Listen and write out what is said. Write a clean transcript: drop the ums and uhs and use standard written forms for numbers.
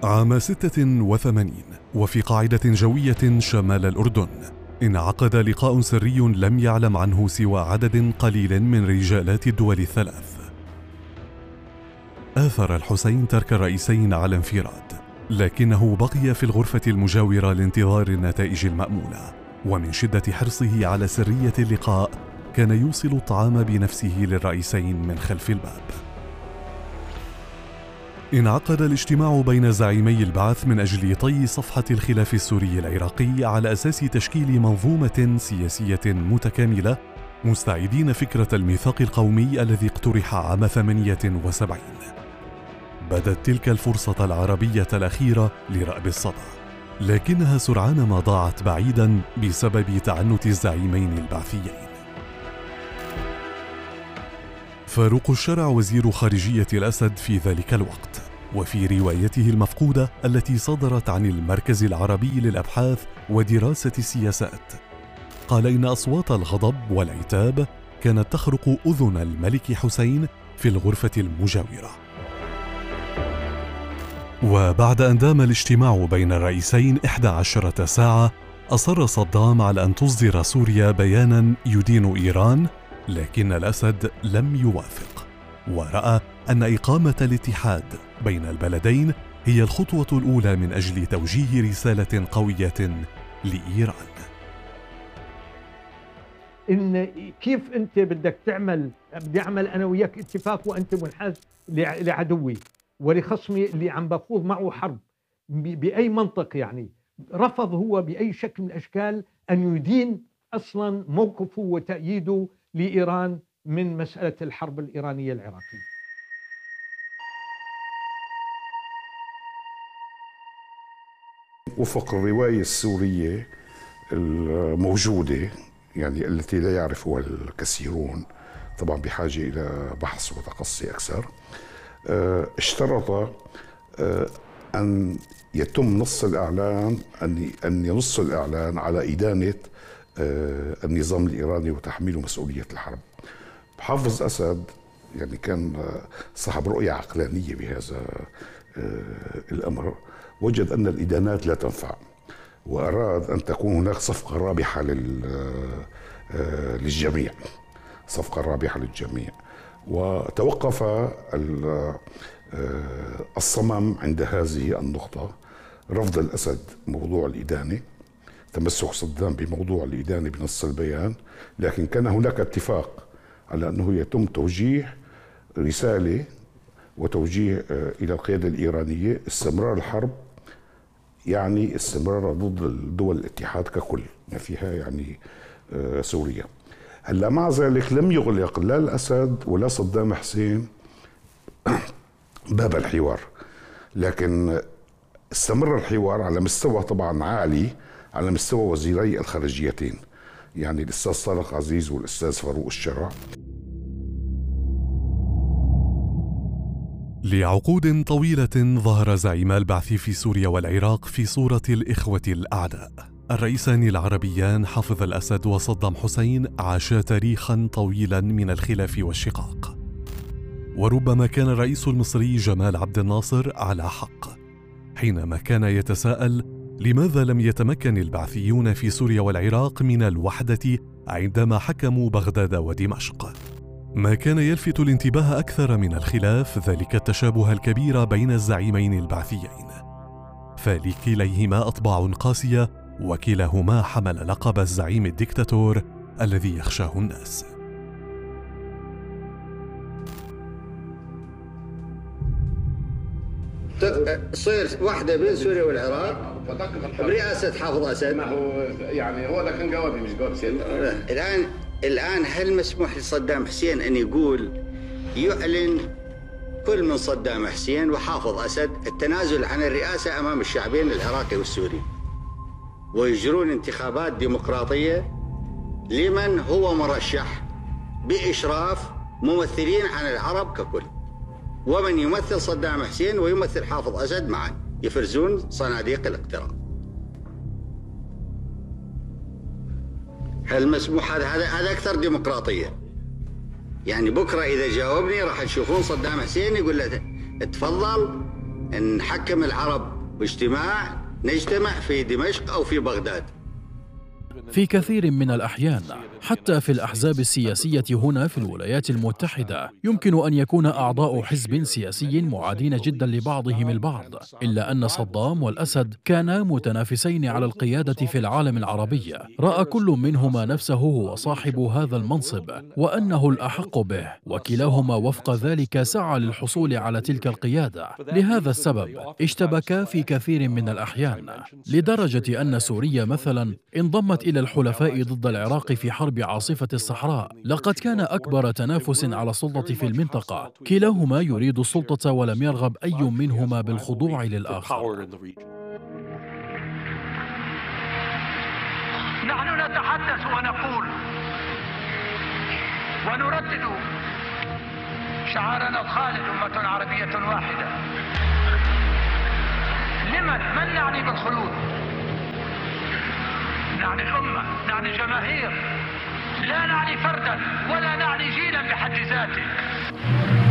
عام 86 وفي قاعدة جوية شمال الأردن انعقد لقاء سري لم يعلم عنه سوى عدد قليل من رجالات الدول الثلاث. آثر الحسين ترك الرئيسين على انفراد، لكنه بقي في الغرفة المجاورة لانتظار النتائج المأمولة، ومن شدة حرصه على سرية اللقاء كان يوصل الطعام بنفسه للرئيسين من خلف الباب. انعقد الاجتماع بين زعيمي البعث من أجل طي صفحة الخلاف السوري العراقي على أساس تشكيل منظومة سياسية متكاملة، مستعيدين فكرة الميثاق القومي الذي اقترح عام 78. بدت تلك الفرصة العربية الأخيرة لرأب الصدى، لكنها سرعان ما ضاعت بعيدا بسبب تعنت الزعيمين البعثيين. فاروق الشرع وزير خارجية الأسد في ذلك الوقت، وفي روايته المفقودة التي صدرت عن المركز العربي للأبحاث ودراسة السياسات، قال إن أصوات الغضب والعتاب كانت تخرق أذن الملك حسين في الغرفة المجاورة. وبعد أن دام الاجتماع بين الرئيسين 11 ساعة، أصر صدام على أن تصدر سوريا بيانا يدين إيران، لكن الأسد لم يوافق، ورأى أن إقامة الاتحاد بين البلدين هي الخطوة الأولى من أجل توجيه رسالة قوية لإيران. إن كيف أنت بدك بدي أعمل أنا وياك اتفاق وأنت منحاز لعدوي ولخصمي اللي عم بخوض معه حرب بأي منطق؟ يعني رفض هو بأي شكل من الأشكال أن يدين أصلا موقفه وتأييده لإيران من مسألة الحرب الإيرانية العراقية. وفق الرواية السورية الموجودة، يعني التي لا يعرفها الكثيرون، طبعا بحاجة إلى بحث وتقصي أكثر، اشترط أن يتم نص الإعلان، أن ينص الإعلان على إدانة النظام الإيراني وتحميله مسؤولية الحرب. حافظ أسد يعني كان صاحب رؤية عقلانية بهذا الأمر، وجد أن الإدانات لا تنفع، وأراد أن تكون هناك صفقة رابحة للجميع، صفقة رابحة للجميع. وتوقف الصمم عند هذه النقطة، رفض الأسد موضوع الإدانة، تمسك صدام بموضوع الإدانة بنص البيان، لكن كان هناك اتفاق على أنه يتم توجيه رسالة وتوجيه إلى القيادة الإيرانية استمرار الحرب، يعني استمرار ضد دول الاتحاد ككل، ما فيها يعني سوريا. هلا مع ذلك لم يغلق لا الأسد ولا صدام حسين باب الحوار، لكن استمر الحوار على مستوى طبعا عالي، على مستوى وزيري الخارجيتين، يعني الأستاذ طارق عزيز والأستاذ فاروق الشرع. لعقود طويلة ظهر زعيم البعث في سوريا والعراق في صورة الإخوة الأعداء. الرئيسان العربيان حافظ الأسد وصدام حسين عاشا تاريخا طويلا من الخلاف والشقاق، وربما كان الرئيس المصري جمال عبد الناصر على حق حينما كان يتساءل لماذا لم يتمكن البعثيون في سوريا والعراق من الوحدة عندما حكموا بغداد ودمشق. ما كان يلفت الانتباه أكثر من الخلاف ذلك التشابه الكبير بين الزعيمين البعثيين، فلكليهما أطباع قاسية، وكلاهما حمل لقب الزعيم الدكتاتور الذي يخشاه الناس. تصير واحدة بين سوريا والعراق برئاسة حافظ أسد. ما هو يعني هو ده كان جوابي مش جواب سيادة. الآن هل مسموح لصدام حسين أن يعلن كل من صدام حسين وحافظ أسد التنازل عن الرئاسة أمام الشعبين العراقي والسوري، ويجرون انتخابات ديمقراطية لمن هو مرشح بإشراف ممثلين عن العرب ككل، ومن يمثل صدام حسين ويمثل حافظ أسد معا يفرزون صناديق الاقتراع؟ هل مسموح هذا أكثر ديمقراطية؟ يعني بكرة إذا جاوبني راح تشوفون صدام حسين يقول له تفضل نحكم العرب باجتماع، نجتمع في دمشق أو في بغداد. في كثير من الأحيان حتى في الأحزاب السياسية هنا في الولايات المتحدة يمكن أن يكون أعضاء حزب سياسي معادين جدا لبعضهم البعض، إلا أن صدام والأسد كانا متنافسين على القيادة في العالم العربي. رأى كل منهما نفسه هو صاحب هذا المنصب وأنه الأحق به، وكلاهما وفق ذلك سعى للحصول على تلك القيادة. لهذا السبب اشتبكا في كثير من الأحيان، لدرجة أن سوريا مثلا انضمت إلى الحلفاء ضد العراق في حرب عاصفة الصحراء. لقد كان أكبر تنافس على السلطة في المنطقة، كلاهما يريد السلطة ولم يرغب أي منهما بالخضوع للآخر. نحن نتحدث ونقول ونردد شعارنا الخالد: أمة عربية واحدة. من نعني بالخلود؟ نعني الأمة، نعني جماهير، لا نعني فردا ولا نعني جيلا بحد ذاته.